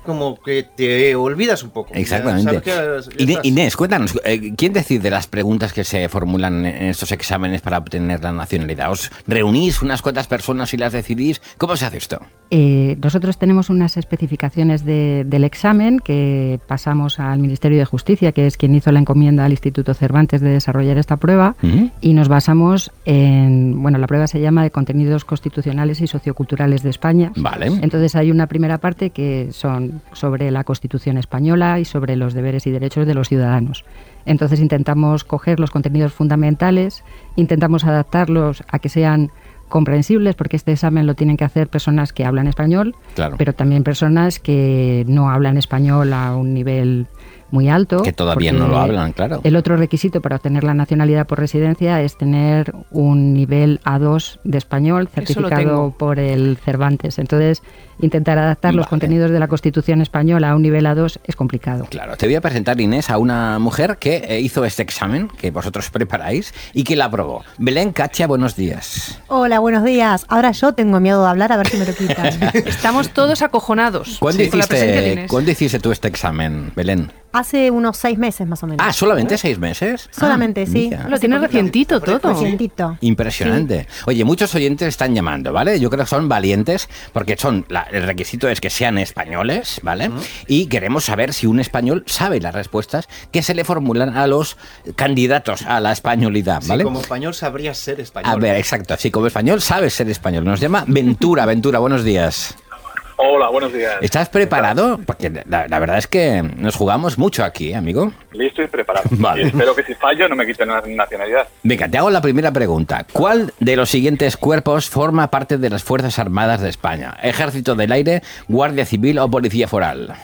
como que te olvidas un poco. Exactamente. Inés, cuéntanos, ¿quién decide las preguntas que se formulan en estos exámenes para obtener la nacionalidad? ¿Os reunís unas cuantas personas y las decidís? ¿Cómo se hace esto? Nosotros tenemos unas especificaciones del examen que pasamos al Ministerio de Justicia, que es quien hizo la encomienda al Instituto Cervantes de desarrollar esta prueba, y nos basamos en, la prueba se llama de contenidos constitucionales y socioculturales de España. Vale. Entonces hay una primera parte que son sobre la Constitución española y sobre los deberes y derechos de los ciudadanos. Entonces intentamos coger los contenidos fundamentales, intentamos adaptarlos a que sean comprensibles, porque este examen lo tienen que hacer personas que hablan español, claro, pero también personas que no hablan español a un nivel muy alto. Que todavía no lo hablan, claro. El otro requisito para obtener la nacionalidad por residencia es tener un nivel A2 de español certificado por el Cervantes. Entonces, intentar adaptar los contenidos de la Constitución española a un nivel A2 es complicado. Claro, te voy a presentar, Inés, a una mujer que hizo este examen, que vosotros preparáis, y que la aprobó. Belén Cacha, buenos días. Hola, buenos días. Ahora yo tengo miedo de hablar, a ver si me lo quitan. Estamos todos acojonados. ¿Cuándo hiciste tú este examen, Belén? Hace unos 6 meses más o menos. Ah, ¿solamente 6 meses? Solamente, sí. Mira. Lo tienes recientito todo. Recientito. Impresionante. Sí. Oye, muchos oyentes están llamando, ¿vale? Yo creo que son valientes porque el requisito es que sean españoles, ¿vale? Y queremos saber si un español sabe las respuestas que se le formulan a los candidatos a la españolidad, ¿vale? Sí, como español sabrías ser español. A ver, exacto. Sí, como español sabes ser español. Nos llama Ventura. Ventura, buenos días. Hola, buenos días. ¿Estás preparado? Porque la verdad es que nos jugamos mucho aquí, amigo. Listo y preparado. Vale. Y espero que si fallo no me quiten la nacionalidad. Venga, te hago la primera pregunta. ¿Cuál de los siguientes cuerpos forma parte de las Fuerzas Armadas de España? ¿Ejército del Aire, Guardia Civil o Policía Foral?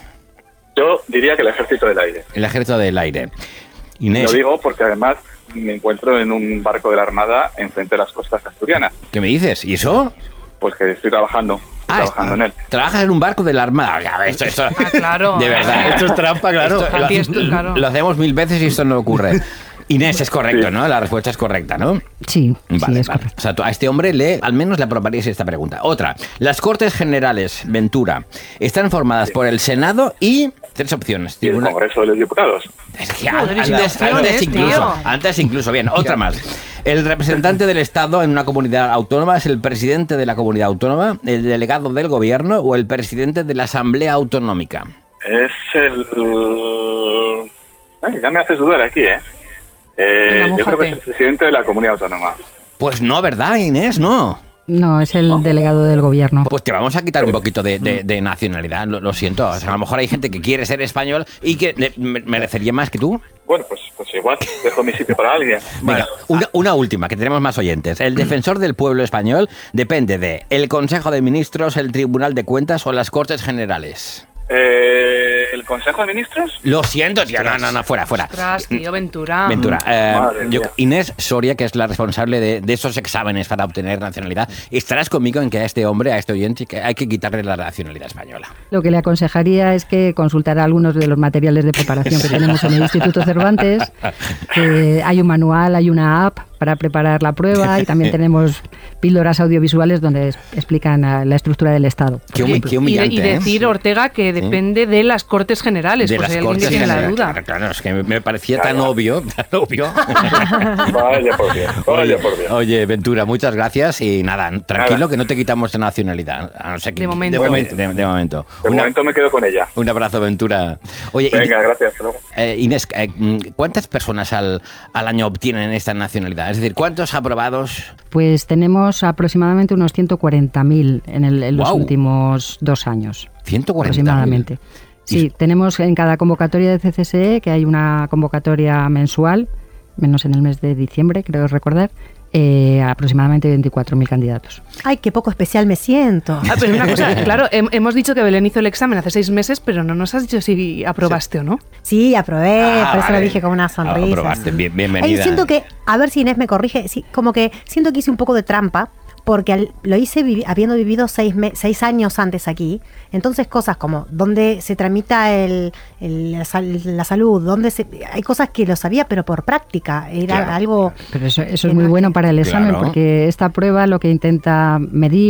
Yo diría que el Ejército del Aire. El Ejército del Aire. Inés. Lo digo porque además me encuentro en un barco de la Armada enfrente de las costas asturianas. ¿Qué me dices? ¿Y eso? Pues que estoy trabajando en él. ¿Trabajas en un barco de la Armada? Esto, claro. De verdad. Esto es trampa, claro. Claro. Lo hacemos 1000 veces y esto no ocurre. Inés, es correcto, sí, ¿no? La respuesta es correcta, ¿no? Sí, vale, sí, es vale. correcto. O sea, a este hombre al menos le aprobarías esta pregunta. Otra. Las Cortes Generales, Ventura, están formadas por el Senado y 3 opciones. Y el Congreso de los Diputados. Es que antes incluso. Bien, otra más. El representante del Estado en una comunidad autónoma es el presidente de la comunidad autónoma, el delegado del gobierno o el presidente de la Asamblea Autonómica. Es el... Ay, ya me haces dudar aquí, ¿eh? Yo creo que es el presidente de la comunidad autónoma. Pues no, ¿verdad, Inés? No. No, es el delegado del gobierno. Pues te vamos a quitar un poquito de nacionalidad, lo siento. O sea, a lo mejor hay gente que quiere ser español y que merecería más que tú. Bueno, pues igual, dejo mi sitio para alguien. Venga, una última, que tenemos más oyentes. El defensor del pueblo español depende de el Consejo de Ministros, el Tribunal de Cuentas o las Cortes Generales. ¿El Consejo de Ministros? Lo siento, tío. No, fuera. Ostras, tío, Ventura. Inés Soria, que es la responsable de esos exámenes para obtener nacionalidad, estarás conmigo en que a este hombre, a este oyente, que hay que quitarle la nacionalidad española. Lo que le aconsejaría es que consultara algunos de los materiales de preparación que tenemos en el Instituto Cervantes. Hay un manual, hay una app para preparar la prueba y también tenemos píldoras audiovisuales donde explican la estructura del Estado. Qué humillante, y decir, Ortega, que depende de las Cortes Generales, por si alguien tiene la duda. Claro, es que me parecía tan obvio. Vaya por Dios. Oye, Ventura, muchas gracias y nada, tranquilo que no te quitamos de nacionalidad. A no ser que, de momento. De momento. De momento me quedo con ella. Un abrazo, Ventura. Oye, venga, gracias. Inés, ¿cuántas personas al año obtienen esta nacionalidad? Es decir, ¿cuántos aprobados? Pues tenemos aproximadamente unos 140.000 en los últimos 2 años. 140.000. Aproximadamente. Sí, tenemos en cada convocatoria de CCSE, que hay una convocatoria mensual, menos en el mes de diciembre, creo recordar, aproximadamente 24.000 candidatos. ¡Ay, qué poco especial me siento! Pero una cosa, claro, hemos dicho que Belén hizo el examen hace 6 meses, pero no nos has dicho si aprobaste o no. Sí, aprobé, por eso lo dije con una sonrisa. Aprobaste, bienvenida. Ay, siento que, a ver si Inés me corrige, sí, como que siento que hice un poco de trampa, porque lo hice habiendo vivido 6 años antes aquí. Entonces cosas como dónde se tramita la salud, hay cosas que lo sabía, pero por práctica, era algo... Pero eso es muy bueno para el examen, porque esta prueba lo que intenta medir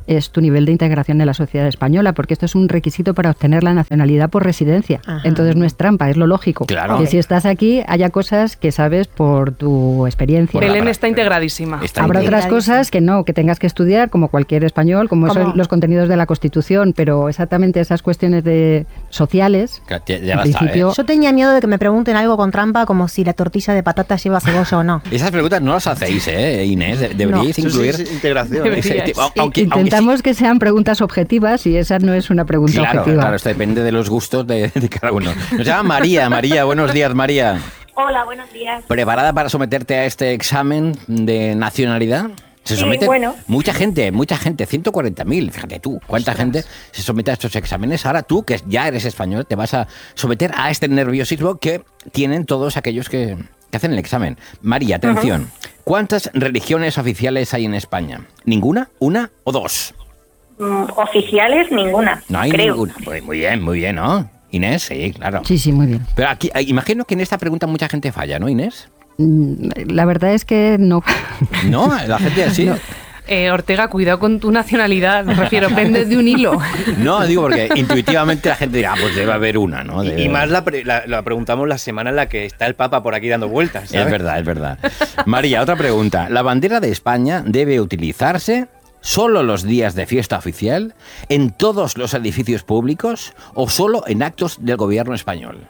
es tu nivel de integración en la sociedad española, porque esto es un requisito para obtener la nacionalidad por residencia. Ajá. Entonces no es trampa, es lo lógico. Claro. Que si estás aquí, haya cosas que sabes por tu experiencia. Belén está integradísima. Habrá otras cosas que no, que tengas que estudiar como cualquier español, como son los contenidos de la Constitución, pero exactamente esas cuestiones de sociales, Ya en las principio... Yo tenía miedo de que me pregunten algo con trampa, como si la tortilla de patatas lleva cebolla o no. Esas preguntas no las hacéis, Inés. Deberíais Eso incluir... sí es integración. Deberíais. Intentamos que sean preguntas objetivas y esa no es una pregunta Claro, objetiva. claro, esto depende de los gustos de cada uno. Nos llama María. María, buenos días, María. Hola, buenos días. ¿Preparada para someterte a este examen de nacionalidad? Se Sí, somete bueno. mucha gente, 140.000, fíjate tú, cuánta gente se somete a estos exámenes. Ahora tú, que ya eres español, te vas a someter a este nerviosismo que tienen todos aquellos que hacen el examen. María, atención, ¿cuántas religiones oficiales hay en España? ¿Ninguna? ¿Una o dos? Oficiales, ninguna. No hay creo. ninguna. Pues muy bien, ¿no? Inés, sí, claro. Sí, muy bien. Pero aquí, imagino que en esta pregunta mucha gente falla, ¿no, Inés? La verdad es que no. No, la gente así. No. Ortega, cuidado con tu nacionalidad, me refiero, pende de un hilo. No, digo porque intuitivamente la gente dirá, pues debe haber una, ¿no? Y más la preguntamos la semana en la que está el Papa por aquí dando vueltas, ¿sabes? Es verdad. María, otra pregunta. ¿La bandera de España debe utilizarse solo los días de fiesta oficial, en todos los edificios públicos o solo en actos del gobierno español?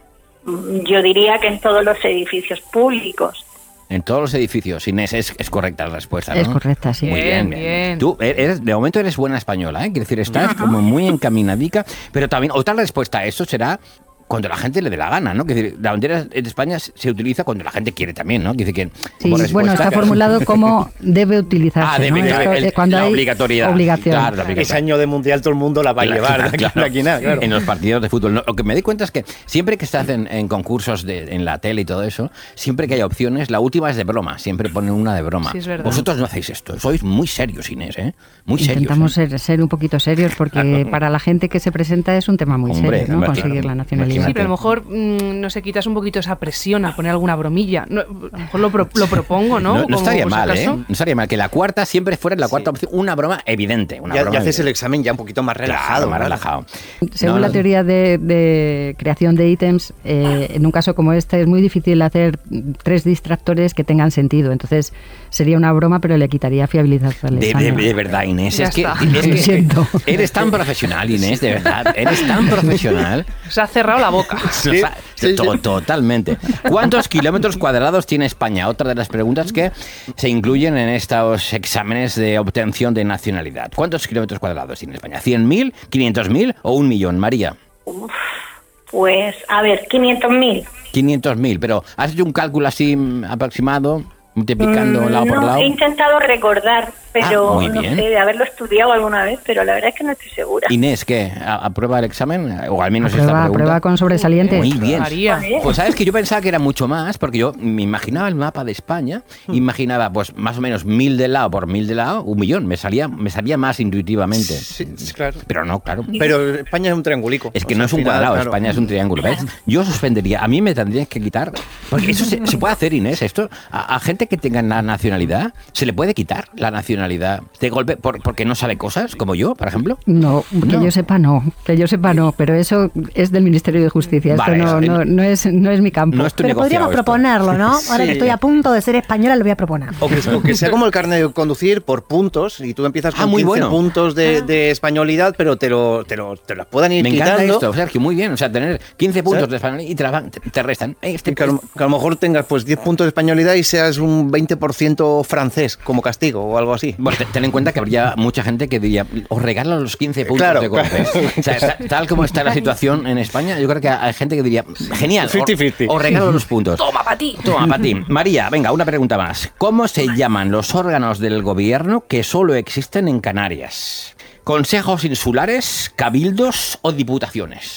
Yo diría que en todos los edificios públicos. En todos los edificios. Inés, es correcta la respuesta, ¿no? Es correcta, sí. Muy bien. Bien. Tú, de momento eres buena española, ¿eh? Quiero decir, estás como muy encaminadica, pero también otra respuesta a eso será cuando la gente le dé la gana, ¿no? Quiero decir, la bandera de España se utiliza cuando la gente quiere también, ¿no? Quiero decir que, Sí, como bueno, respuesta- está formulado como debe utilizarse. ¿no? Cuando la hay obligatoriedad. obligación. Claro, la obligatoriedad. Ese año de mundial todo el mundo la va a llevar. De aquí nada, claro. En los partidos de fútbol. No, lo que me di cuenta es que siempre que se hacen en concursos en la tele y todo eso, siempre que hay opciones, la última es de broma. Siempre ponen una de broma. Sí, es verdad. Vosotros no hacéis esto. Sois muy serios, Inés, ¿eh? Muy serios. Intentamos ¿eh? ser un poquito serios porque para la gente que se presenta es un tema muy Hombre, serio, ¿no? imagínate, Conseguir la nacionalidad. Sí, pero a lo mejor, no sé, quitas un poquito esa presión a poner alguna bromilla. No, a lo mejor lo propongo, ¿no? No Como estaría por si mal, acaso. ¿eh? No estaría mal que la cuarta siempre fuera la cuarta opción, una broma evidente. Una Ya broma haces el evidente. examen ya un poquito más relajado. Claro, más ¿verdad? relajado. Según No, la no. teoría de creación de ítems, en un caso como este es muy difícil hacer 3 distractores que tengan sentido. Entonces sería una broma, pero le quitaría fiabilidad al examen. De verdad, Inés. Ya Es que, está. es que Lo siento. eres tan profesional, Inés, de verdad. Eres tan profesional. Se ha cerrado la boca. Sí, O sea, sí. Totalmente. ¿Cuántos kilómetros cuadrados tiene España? Otra de las preguntas que se incluyen en estos exámenes de obtención de nacionalidad. ¿Cuántos kilómetros cuadrados tiene España? ¿100.000, 500.000 o 1.000.000? María. Pues, a ver, 500.000. 500.000, pero ¿has hecho un cálculo así aproximado, multiplicando lado por No, lado? he intentado recordar, pero muy no bien. sé, de haberlo estudiado alguna vez, pero la verdad es que no estoy segura. Inés, ¿qué? ¿Aprueba el examen? O al menos esta pregunta. Aprueba con sobresaliente. Muy bien. María. Pues sabes que yo pensaba que era mucho más, porque yo me imaginaba el mapa de España, imaginaba pues más o menos 1.000 de lado por 1.000 de lado, 1.000.000, me salía más intuitivamente. Sí, sí, claro. Pero no, claro. Pero España es un triangulico. Es que O sea, no es un al final, cuadrado, claro. España es un triángulo, ¿ves? Yo suspendería, a mí me tendrían que quitar, porque eso se puede hacer, Inés, esto, a gente que tenga la nacionalidad, se le puede quitar la nacionalidad de golpe porque no sabe cosas, como yo, por ejemplo. No, que No. yo sepa no, pero eso es del Ministerio de Justicia, Vale, esto no es mi campo. No es tu Pero negociado podríamos esto. proponerlo, ¿no? Ahora Sí. que estoy a punto de ser española, lo voy a proponer. O que sea como el carnet de conducir por puntos y tú empiezas con muy 15 bueno. puntos de españolidad, pero te las puedan ir Me encanta quitando. esto, Sergio, muy bien. O sea, tener 15 puntos ¿Sabes? de español y te restan. Que a lo mejor tengas pues 10 puntos de españolidad y seas un 20% francés como castigo o algo así. Bueno, ten en cuenta que habría mucha gente que diría, os regalo los 15 puntos Claro, de golpe. claro. O sea, tal como está la situación en España, yo creo que hay gente que diría, genial, 50-50. os regalo los puntos. Toma para ti. Toma, para ti. María, venga, una pregunta más. ¿Cómo se llaman los órganos del gobierno que solo existen en Canarias? ¿Consejos insulares, cabildos o diputaciones?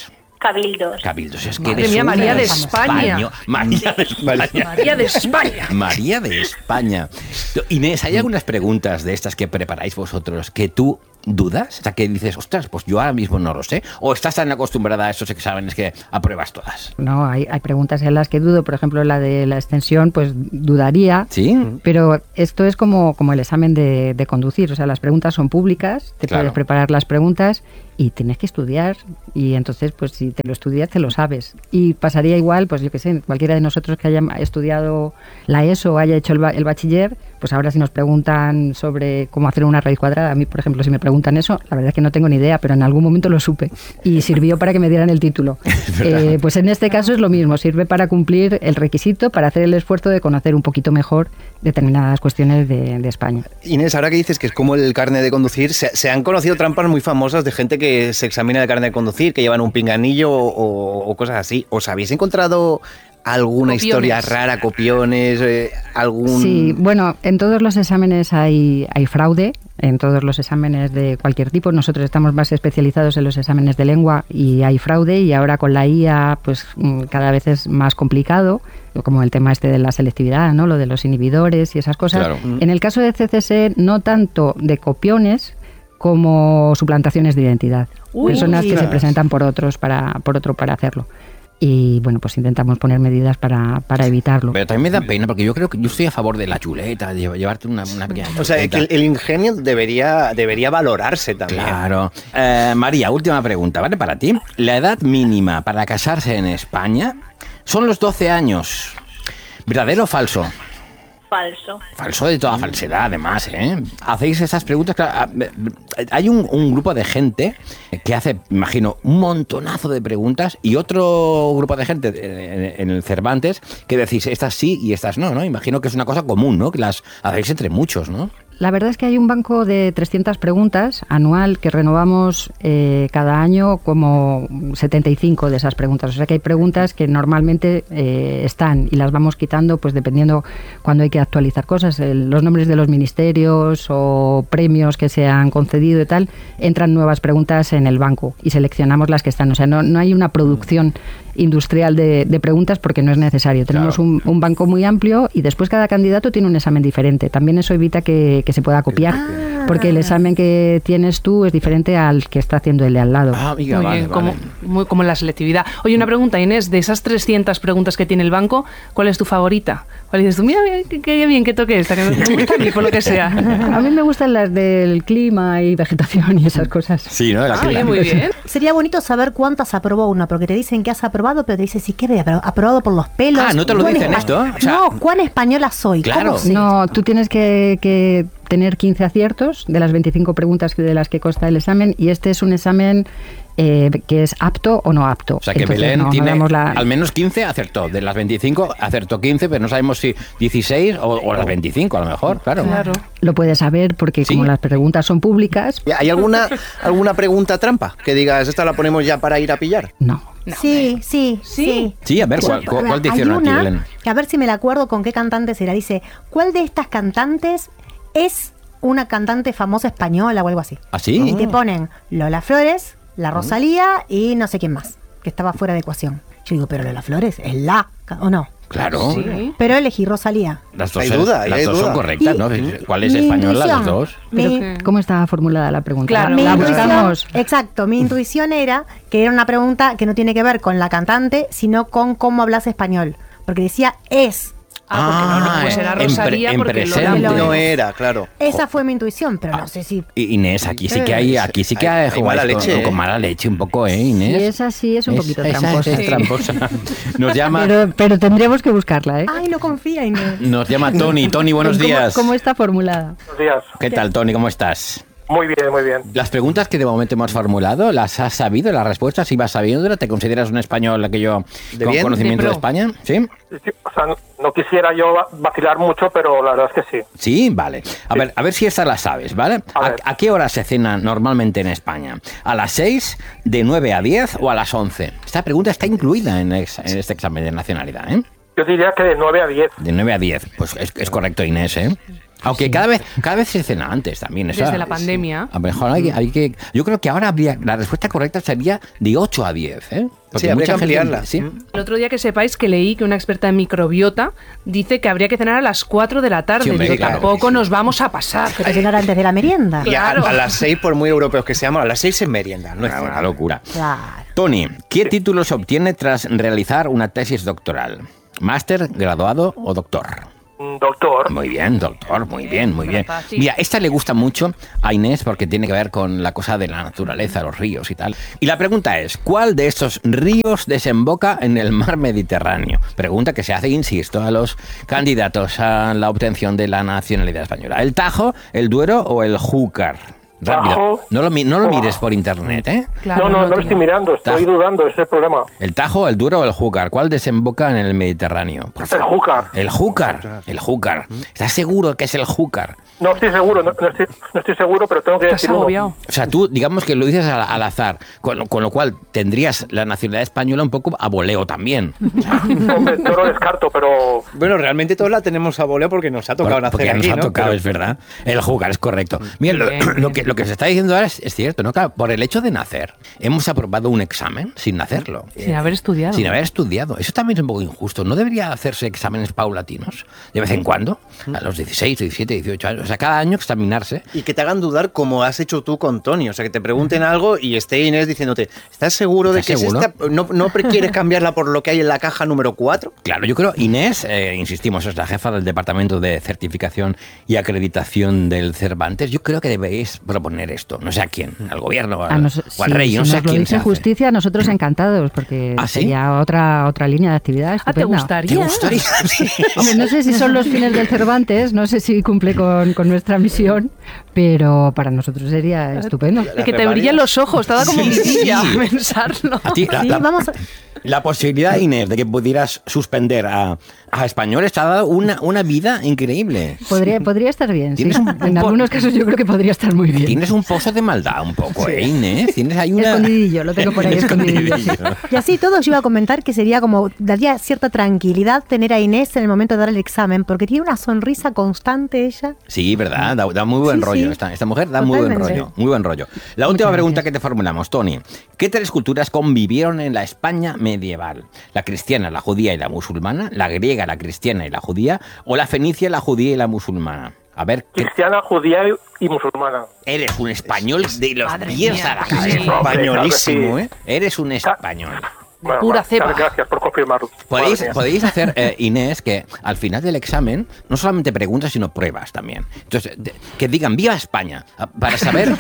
Cabildos. Cabildos, es que Madre eres mía, una María de España. María de España. María de España. María de España. Inés, ¿hay algunas preguntas de estas que preparáis vosotros que tú dudas? O sea, que dices, ostras, pues yo ahora mismo no lo sé. ¿O estás tan acostumbrada a esos exámenes que apruebas todas? No, hay preguntas en las que dudo, por ejemplo, la de la extensión, pues dudaría. ¿Sí? Pero esto es como el examen de conducir, o sea, las preguntas son públicas, te Claro. puedes preparar las preguntas y tienes que estudiar, y entonces pues si te lo estudias te lo sabes. Y pasaría igual, pues yo qué sé, cualquiera de nosotros que haya estudiado la ESO o haya hecho el bachiller, pues ahora si nos preguntan sobre cómo hacer una raíz cuadrada, a mí por ejemplo si me preguntan eso, la verdad es que no tengo ni idea, pero en algún momento lo supe y sirvió para que me dieran el título. Pues en este caso es lo mismo, sirve para cumplir el requisito, para hacer el esfuerzo de conocer un poquito mejor determinadas cuestiones de España. Inés, ahora que dices que es como el carnet de conducir, se han conocido trampas muy famosas de gente que se examina el carnet de conducir, que llevan un pinganillo o cosas así. ¿Os habéis encontrado alguna Copiones. historia rara, copiones, algún...? Sí, bueno, en todos los exámenes hay fraude, en todos los exámenes de cualquier tipo. Nosotros estamos más especializados en los exámenes de lengua y hay fraude, y ahora con la IA pues cada vez es más complicado, como el tema este de la selectividad, ¿no? Lo de los inhibidores y esas cosas. Claro. En el caso de CCS, no tanto de copiones como suplantaciones de identidad. Uy. Personas que se Ostras. presentan por otro para hacerlo. Y bueno, pues intentamos poner medidas para evitarlo. Pero también me da pena, porque yo creo que yo estoy a favor de la chuleta, de llevarte una pequeña O sea, chuleta. que el ingenio debería valorarse también. Claro. María, última pregunta, ¿vale? Para ti. La edad mínima para casarse en España son los 12 años. ¿Verdadero o falso? Falso. Falso de toda falsedad, además, ¿eh? Hacéis esas preguntas. Claro, hay un grupo de gente que hace, imagino, un montonazo de preguntas, y otro grupo de gente en el Cervantes que decís estas sí y estas no, ¿no? Imagino que es una cosa común, ¿no? Que las hacéis entre muchos, ¿no? La verdad es que hay un banco de 300 preguntas anual que renovamos cada año, como 75 de esas preguntas. O sea que hay preguntas que normalmente están y las vamos quitando pues dependiendo cuando hay que actualizar cosas. Los nombres de los ministerios o premios que se han concedido y tal, entran nuevas preguntas en el banco y seleccionamos las que están. O sea, no hay una producción industrial de preguntas porque no es necesario. Tenemos Claro. un banco muy amplio y después cada candidato tiene un examen diferente. También eso evita que se pueda copiar, porque el examen que tienes tú es diferente al que está haciendo el de al lado. Ah, amiga, Muy vale, bien, vale. como en la selectividad. Oye, una pregunta, Inés, de esas 300 preguntas que tiene el banco, ¿cuál es tu favorita? ¿Cuál dices tú? Mira, qué bien que toque esta, que me gusta a mí, por lo que sea. A mí me gustan las del clima y vegetación y esas cosas. Sí, ¿no? Oye, muy bien. Sería bonito saber cuántas aprobó una, porque te dicen que has aprobado, pero te dicen, sí, ¿qué ve? ¿Aprobado por los pelos? Ah, ¿no te lo ¿Cuán dicen esto? O sea, no, ¿cuán española soy? Claro. ¿Cómo sé? No, tú tienes que tener 15 aciertos de las 25 preguntas de las que consta el examen, y este es un examen que es apto o no apto. O sea, que Entonces, Belén no tiene damos la- al menos 15 acertó. De las 25 acertó 15, pero no sabemos si 16 o las 25 a lo mejor, claro. Claro. Lo puedes saber porque Sí. como las preguntas son públicas, ¿Hay alguna pregunta trampa que digas, esta la ponemos ya para ir a pillar? no. Sí. Sí, a ver, ¿cuál te Hay hicieron a ti, una, Belén? que a ver si me la acuerdo con qué cantante será. Dice, ¿cuál de estas cantantes es una cantante famosa española o algo así? ¿Ah, sí? Y te ponen Lola Flores, la Rosalía y no sé quién más, que estaba fuera de ecuación. Yo digo, pero Lola Flores es ¿o no? Claro. Sí. Pero elegí Rosalía. Las dos, Hay duda, las hay dos son duda. correctas, Y- ¿no? ¿Cuál es Mi española? Las intuición, dos. mi- Pero ¿Cómo está formulada la pregunta? Claro. mi La intuición- buscamos. exacto, mi intuición era que era una pregunta que no tiene que ver con la cantante, sino con cómo hablas español. Porque decía es. Ah, porque no, pues era Rosalía en porque presente. Lola Lo No es. era, claro. Esa fue mi intuición, pero no sé si... Inés, aquí sí que hay Hay jugáis mala leche, con ¿eh? mala leche un poco, ¿eh, Inés? Sí, esa sí es un poquito esa tramposa. es tramposa. Nos llama, Pero tendríamos que buscarla, ¿eh? Ay, no confía, Inés. nos llama Tony. Tony, buenos días. ¿Cómo está formulada? Buenos días. ¿Qué tal, Tony? ¿Cómo estás? Muy bien, muy bien. Las preguntas que de momento hemos formulado, ¿las has sabido? ¿Las respuestas? ¿Si vas sabiendo? ¿Te consideras un español aquello ¿De con bien? conocimiento De de pro. España? ¿Sí? Sí, o sea, no quisiera yo vacilar mucho, pero la verdad es que sí. Sí, vale. A ver si esta la sabes, ¿vale? A ver. ¿A qué hora se cena normalmente en España? ¿A las 6, de 9 a 10 o a las 11? Esta pregunta está incluida en este examen de nacionalidad, ¿eh? Yo diría que de 9 a 10. De 9 a 10. Pues es correcto, Inés, ¿eh? Aunque cada vez se cena antes también. Desde la pandemia. A lo mejor hay que... Yo creo que ahora la respuesta correcta sería de 8 a 10, ¿eh? Sí, habría que ampliarla. ¿sí? El otro día que sepáis que leí que una experta en microbiota dice que habría que cenar a las 4 de la tarde. Sí, hombre, Digo, claro, tampoco sí. nos vamos a pasar. Pero cenar antes de la merienda. Y Claro. a las 6, por muy europeos que seamos, a las 6 es merienda. No es Una cena. locura. Claro. Tony, ¿qué título se obtiene tras realizar una tesis doctoral? ¿Máster, graduado o doctor? Doctor. Muy bien, doctor, muy bien, muy bien. Fácil. Mira, esta le gusta mucho a Inés porque tiene que ver con la cosa de la naturaleza, los ríos y tal. Y la pregunta es, ¿cuál de estos ríos desemboca en el mar Mediterráneo? Pregunta que se hace, insisto, a los candidatos a la obtención de la nacionalidad española. ¿El Tajo, el Duero o el Júcar? Rápido. Tajo. No lo mires por internet, ¿eh? Claro, no lo tío. estoy mirando, estoy Tajo. dudando, ese es el problema. ¿El Tajo, el Duero o el Júcar? ¿Cuál desemboca en el Mediterráneo? Por El favor. Júcar. El Júcar. El Júcar. ¿Estás seguro que es el Júcar? No estoy seguro, no estoy seguro, pero tengo que Estás decir uno. agobiado. O sea, tú, digamos que lo dices al azar, con lo cual tendrías la nacionalidad española un poco a voleo también. Hombre, no lo descarto, pero Bueno, realmente todos la tenemos a voleo porque nos ha tocado nacer Porque aquí, nos ha ¿no? tocado, Pero- es verdad. El Júcar, es correcto. Mira, lo que se está diciendo ahora es cierto, ¿no? Claro, por el hecho de nacer, hemos aprobado un examen sin hacerlo. Sin haber estudiado. Sin haber estudiado. Eso también es un poco injusto. ¿No debería hacerse exámenes paulatinos de vez en cuando? A los 16, 17, 18 años. O sea, cada año examinarse. Y que te hagan dudar como has hecho tú con Tony. O sea, que te pregunten algo y esté Inés diciéndote, ¿estás seguro de que ¿Estás es seguro? esta? ¿No quieres cambiarla por lo que hay en la caja número 4? Claro, yo creo, Inés, insistimos, es la jefa del Departamento de Certificación y Acreditación del Cervantes. Yo creo que debéis proponer esto. No sé a quién, al gobierno o al rey, si no sé a nos lo quién se dice hace. justicia, nosotros encantados, porque ¿Ah, sí? sería otra línea de actividad Ah, ¿te estupenda. gustaría? ¿Te gustaría? Hombre, no sé si son los fines del Cervantes, no sé si cumple con nuestra misión, pero para nosotros sería estupendo. De que te brillen los ojos, te da como Sí, vidilla sí. pensarlo. A ti, Sí, vamos a- la posibilidad, Inés, de que pudieras suspender a españoles te ha dado una vida increíble. Podría estar bien, sí. Tienes un En algunos casos yo creo que podría estar muy bien. Tienes un pozo de maldad un poco, Inés. Tienes ahí una... Escondidillo, lo tengo por ahí escondidillo. sí. Y así todo yo iba a comentar que sería como, daría cierta tranquilidad tener a Inés en el momento de dar el examen, porque tiene una sonrisa constante ella. Sí, ¿verdad? Da muy buen Sí, rollo. sí. Esta mujer da muy buen Totalmente. rollo. Muy buen rollo. La última Muchas pregunta gracias. que te formulamos, Tony. ¿Qué tres culturas convivieron en la España medieval? ¿La cristiana, la judía y la musulmana? ¿La griega, la cristiana y la judía? ¿O la fenicia, la judía y la musulmana? A ver, ¿qué... cristiana, judía y musulmana. eres un español de los Madre pies mía, a la sí. cabeza. Españolísimo, Claro que ¿eh? Eres un español. Bueno, Pura vale, cepa. Gracias por confirmarlo. Madre mía. Podéis hacer, Inés, que al final del examen no solamente preguntas, sino pruebas también. Entonces, que digan ¡Viva España! Para saber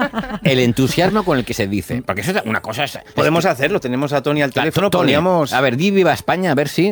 el entusiasmo con el que se dice. Porque eso es una cosa... Podemos hacerlo, tenemos a Tony al teléfono, Tony, podríamos... a ver, di Viva España, a ver si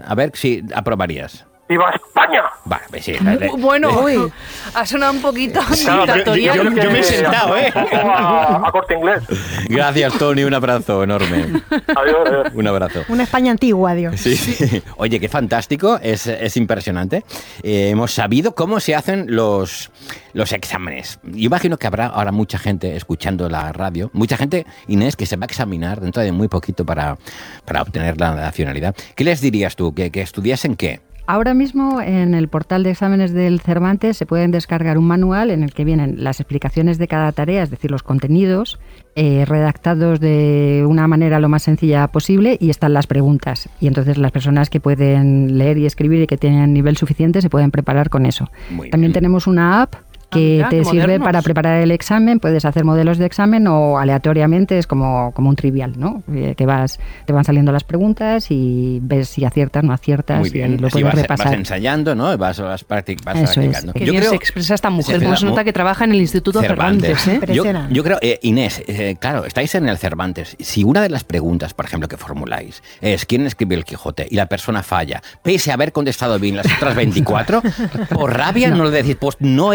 aprobarías. ¡Viva España! Va, pues sí, Bueno, ha sonado un poquito Claro, dictatorial. yo me he sentado, ¿eh? Un poco a Corte Inglés. Gracias, Tony, un abrazo enorme. Adiós. Un abrazo. Una España antigua, Dios. Sí, sí. Oye, qué fantástico, es impresionante. Hemos sabido cómo se hacen los exámenes. Yo imagino que habrá ahora mucha gente escuchando la radio, mucha gente, Inés, que se va a examinar dentro de muy poquito para obtener la nacionalidad. ¿Qué les dirías tú? ¿Que estudiasen qué? Ahora mismo en el portal de exámenes del Cervantes se pueden descargar un manual en el que vienen las explicaciones de cada tarea, es decir, los contenidos, redactados de una manera lo más sencilla posible, y están las preguntas. Y entonces las personas que pueden leer y escribir y que tienen nivel suficiente se pueden preparar con eso. Muy También bien. tenemos una app que mira, te qué sirve modernos. para preparar el examen. Puedes hacer modelos de examen o aleatoriamente, es como un trivial, ¿no? Que te van saliendo las preguntas y ves si aciertas, no aciertas, Muy bien. y lo Así puedes vas repasar. ensayando, ¿no? Vas Eso es. practicando. Qué bien se expresa esta mujer, se como se expresa nota que trabaja en el Instituto Cervantes, ¿eh? Impresionante. Yo creo, Inés, claro, estáis en el Cervantes. Si una de las preguntas, por ejemplo, que formuláis es ¿quién escribió el Quijote? Y la persona falla, pese a haber contestado bien las otras 24, por rabia no le decís, pues no eres español.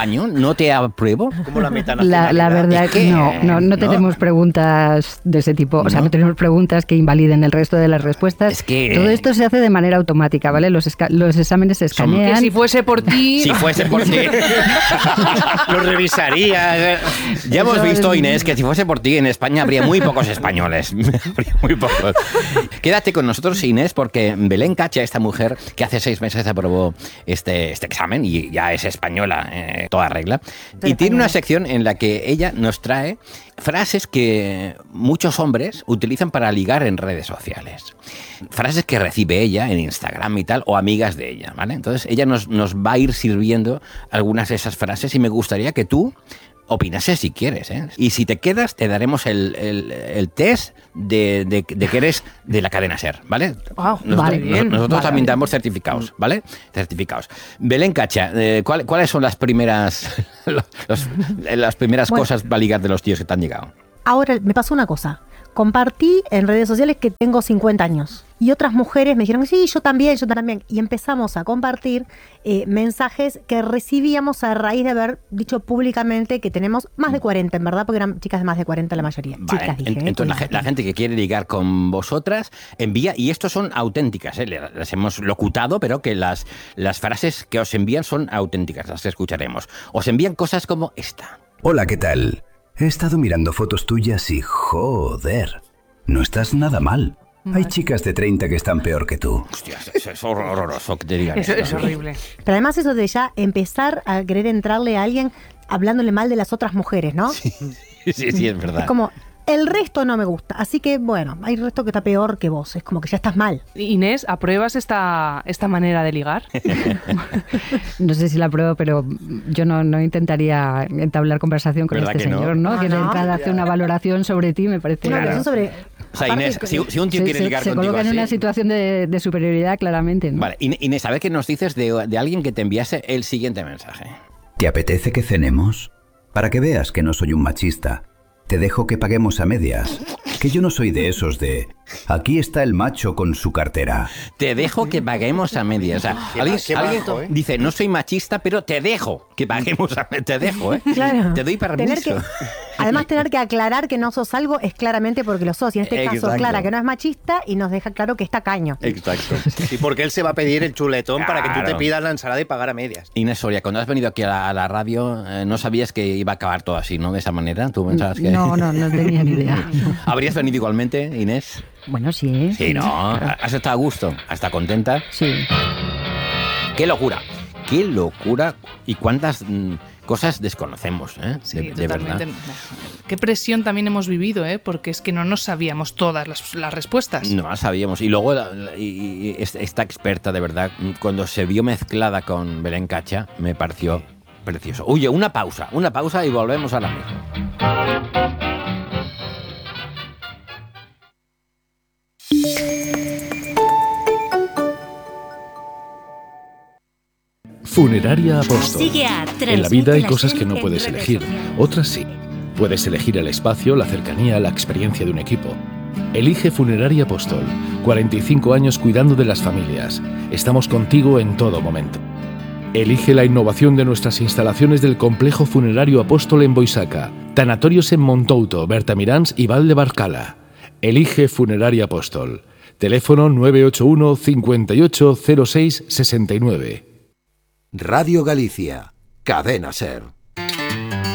año no te apruebo. Como la metanacionalidad. La verdad es que no tenemos preguntas de ese tipo. O sea, no tenemos preguntas que invaliden el resto de las respuestas. Es que... Todo esto se hace de manera automática, ¿vale? Los exámenes se escanean. Que si fuese por ti... Si fuese por ti... Lo revisaría. Ya hemos visto, Inés, que si fuese por ti, en España habría muy pocos españoles. Habría muy pocos. Quédate con nosotros, Inés, porque Belén Cacha, esta mujer que hace 6 meses aprobó este examen y ya es española, toda regla, y tiene una sección en la que ella nos trae frases que muchos hombres utilizan para ligar en redes sociales. Frases que recibe ella en Instagram y tal, o amigas de ella, ¿vale? Entonces ella nos va a ir sirviendo algunas de esas frases y me gustaría que tú opinase si quieres, ¿eh? Y si te quedas, te daremos el test de que eres de la cadena SER, ¿vale? Wow, Nosotros también damos certificados, ¿vale? Certificados. Belén Cacha, ¿cuáles son las primeras cosas para ligar de los tíos que te han llegado? Ahora me pasó una cosa. Compartí en redes sociales que tengo 50 años. Y otras mujeres me dijeron, sí, yo también. Y empezamos a compartir mensajes que recibíamos a raíz de haber dicho públicamente que tenemos más de 40, en verdad, porque eran chicas de más de 40 la mayoría. Vale, chicas, dije. Entonces la gente que quiere ligar con vosotras envía, y estos son auténticas, las hemos locutado, pero que las frases que os envían son auténticas, las que escucharemos. Os envían cosas como esta. Hola, ¿qué tal? He estado mirando fotos tuyas y joder, no estás nada mal. Hay chicas de 30 que están peor que tú. Hostia, eso es horroroso que te digan Eso esto. es horrible. Pero además eso de ya empezar a querer entrarle a alguien hablándole mal de las otras mujeres, ¿no? Sí, es verdad. Es como, el resto no me gusta. Así que, bueno, hay resto que está peor que vos. Es como que ya estás mal. Inés, ¿apruebas esta manera de ligar? No sé si la apruebo, pero yo no intentaría entablar conversación con este señor, ¿no? Que de entrada hace una valoración sobre ti, me parece. Una valoración sobre... O sea, Inés, si un tío quiere ligar se contigo coloca en así... una situación de superioridad, claramente, ¿no? Vale, Inés, a ver qué nos dices de alguien que te enviase el siguiente mensaje. ¿Te apetece que cenemos? Para que veas que no soy un machista. Te dejo que paguemos a medias. Que yo no soy de esos de... Aquí está el macho con su cartera. Te dejo que paguemos a medias. O sea, alguien dice, no soy machista, pero te dejo que paguemos a medias. Te dejo, ¿eh? Claro. Te doy permiso. Además, tener que aclarar que no sos algo es claramente porque lo sos. Y en este caso, Exacto. aclara que no es machista y nos deja claro que está caño. Exacto. Y porque él se va a pedir el chuletón para que tú te Claro. pidas la ensalada y pagar a medias. Inés Soria, cuando has venido aquí a la radio, no sabías que iba a acabar todo así, ¿no? De esa manera. ¿Tú pensabas que...? No tenía ni idea. ¿Habrías venido igualmente, Inés? Bueno, sí. Sí, ¿no? ¿Has estado a gusto? ¿Has estado contenta? Sí. ¡Qué locura! ¡Qué locura! ¿Y cuántas cosas desconocemos, ¿eh? Sí, de totalmente. verdad. Qué presión también hemos vivido, ¿eh? Porque es que no nos sabíamos todas las respuestas. No sabíamos. Y luego y esta experta, de verdad, cuando se vio mezclada con Belén Cacha, me pareció precioso. Oye, una pausa y volvemos ahora mismo. Funeraria Apóstol. Sigue a En la vida hay Transmite cosas la que no Ser puedes en elegir, redes sociales. otras sí. Puedes elegir el espacio, la cercanía, la experiencia de un equipo. Elige Funeraria Apóstol. 45 años cuidando de las familias. Estamos contigo en todo momento. Elige la innovación de nuestras instalaciones del Complejo Funerario Apóstol en Boisaca, tanatorios en Montouto, Bertamiráns y Val de Barcala. Elige Funeraria Apóstol. Teléfono 981 58 06 69. Radio Galicia, Cadena SER.